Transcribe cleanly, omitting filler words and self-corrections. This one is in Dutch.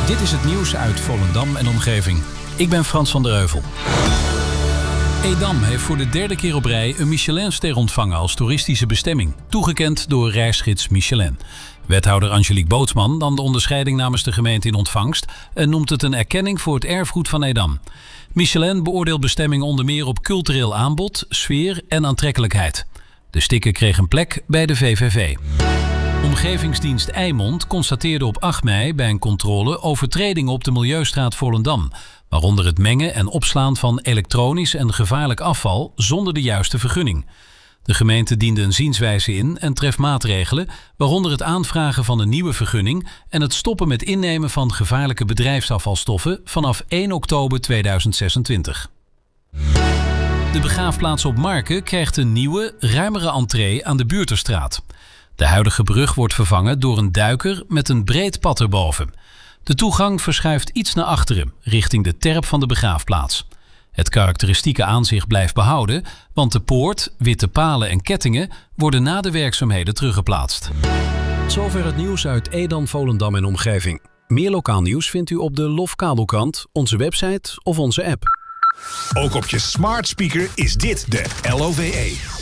Dit is het nieuws uit Volendam en omgeving. Ik ben Frans van der Heuvel. Edam heeft voor de derde keer op rij een Michelinster ontvangen als toeristische bestemming. Toegekend door reisgids Michelin. Wethouder Angelique Bootsman nam de onderscheiding namens de gemeente in ontvangst en noemt het een erkenning voor het erfgoed van Edam. Michelin beoordeelt bestemming onder meer op cultureel aanbod, sfeer en aantrekkelijkheid. De sticker kreeg een plek bij de VVV. Omgevingsdienst Eimond constateerde op 8 mei bij een controle overtredingen op de Milieustraat Volendam, waaronder het mengen en opslaan van elektronisch en gevaarlijk afval zonder de juiste vergunning. De gemeente diende een zienswijze in en treft maatregelen, waaronder het aanvragen van een nieuwe vergunning en het stoppen met innemen van gevaarlijke bedrijfsafvalstoffen vanaf 1 oktober 2026. De begraafplaats op Marken krijgt een nieuwe, ruimere entree aan de Buurterstraat. De huidige brug wordt vervangen door een duiker met een breed pad erboven. De toegang verschuift iets naar achteren, richting de terp van de begraafplaats. Het karakteristieke aanzicht blijft behouden, want de poort, witte palen en kettingen worden na de werkzaamheden teruggeplaatst. Zover het nieuws uit Edam, Volendam en omgeving. Meer lokaal nieuws vindt u op de LOF Kabelkrant, onze website of onze app. Ook op je smart speaker is dit de LOVE.